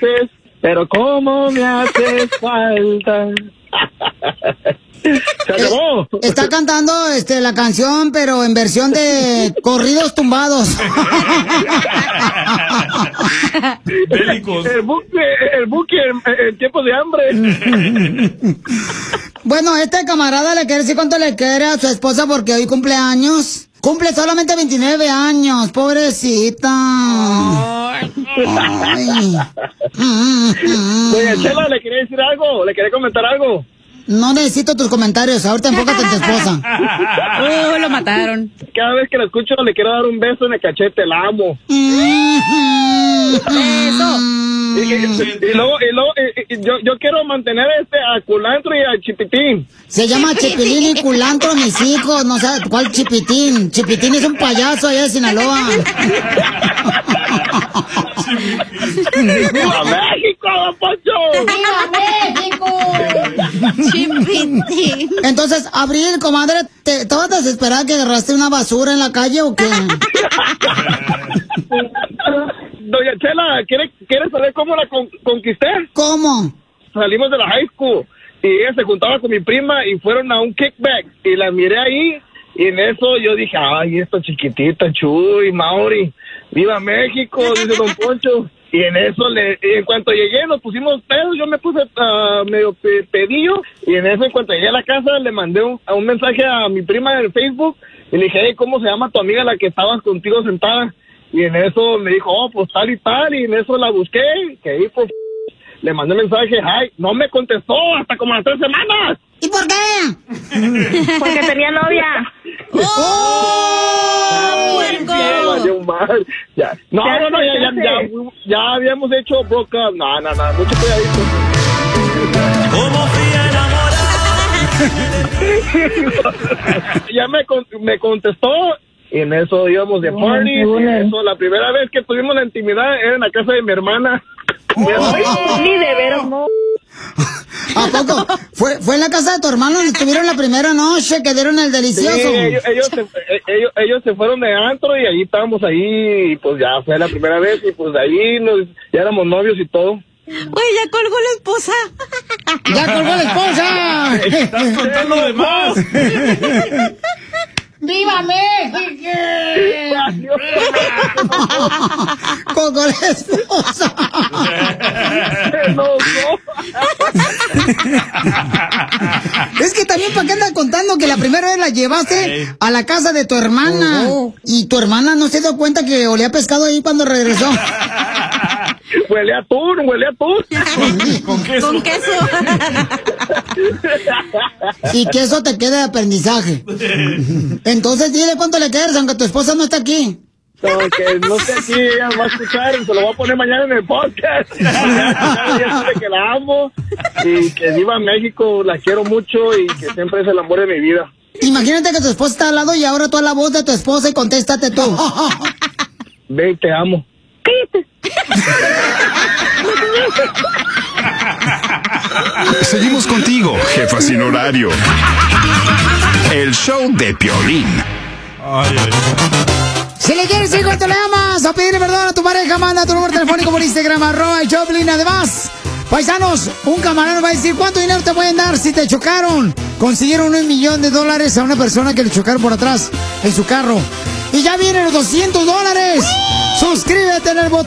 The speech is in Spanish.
haces, pero cómo me haces falta. Se acabó. Está cantando la canción, pero en versión de corridos tumbados. Bélicos. El buque en tiempos de hambre. Bueno, este camarada le quiere decir cuánto le quiere a su esposa porque hoy cumple años. Cumple solamente 29 años, pobrecita. Doña Chela, ¿le quería decir algo? ¿Le quería comentar algo? No necesito tus comentarios, ahorita enfócate en tu esposa. Lo mataron. Cada vez que la escucho le quiero dar un beso en el cachete, la amo. Eso. Y luego yo quiero mantener a Culantro y a Chipitín. Se llama Chipilín y Culantro, mis hijos. No sé cuál Chipitín. Chipitín es un payaso allá de Sinaloa. ¡Viva México, don Poncho! ¡Viva México! Chipitín. Entonces, Abril, comadre, ¿estabas desesperada que agarraste una basura en la calle o qué? Doña Chela, ¿quiere saber cómo la conquisté? ¿Cómo? Salimos de la high school y ella se juntaba con mi prima y fueron a un kickback y la miré ahí y en eso yo dije, ay, esta chiquitita, Chuy, Mauri, viva México, dice don Poncho. Y en eso, en cuanto llegué, nos pusimos pedos, yo me puse medio pedillo, y en eso, en cuanto llegué a la casa, le mandé un mensaje a mi prima en Facebook, y le dije, hey, ¿cómo se llama tu amiga la que estabas contigo sentada? Y en eso me dijo, oh, pues tal, y en eso la busqué, que ahí pues, le mandé mensaje, ay, no me contestó hasta como las 3 semanas. ¿Y por qué? Porque tenía novia. ¡Oh! Ya habíamos hecho broke up. No, mucho cuidadito. Como fui enamorada. Ya me contestó. Y en eso íbamos de party. Y en eso, la primera vez que tuvimos la intimidad era en la casa de mi hermana. Ni de veras, no. ¿A poco? ¿Fue en la casa de tu hermano donde estuvieron la primera noche que dieron el delicioso? Sí, ellos se fueron de antro y allí estábamos ahí y pues ya fue la primera vez y pues de ahí ya éramos novios y todo. Oye, ya colgó la esposa. ¡Ya colgó la esposa! Estás contando de más. ¡Viva México! ¡Con la esposa! Es que también, ¿para qué andas contando que la primera vez la llevaste a la casa de tu hermana? Y tu hermana no se dio cuenta que olía pescado ahí cuando regresó. Huele a atún. Con queso. Con queso. Y que eso te quede de aprendizaje. Entonces dile cuánto le quieres, aunque tu esposa no está aquí. No, que no sé si ella va a escuchar, se lo voy a poner mañana en el podcast. Ya sabe que la amo y que viva México, la quiero mucho y que siempre es el amor de mi vida. Imagínate que tu esposa está al lado y ahora tú a la voz de tu esposa y contéstate tú. Ve, te amo. Seguimos contigo, jefa sin horario. El show de Piolín. Si le quieres decir cuánto le amas o pedirle perdón a tu pareja, manda tu número telefónico por Instagram, @Choplin. Además, paisanos, un camarada va a decir cuánto dinero te pueden dar si te chocaron. Consiguieron $1 millón a una persona que le chocaron por atrás en su carro. Y ya vienen los $200. Suscríbete en el botón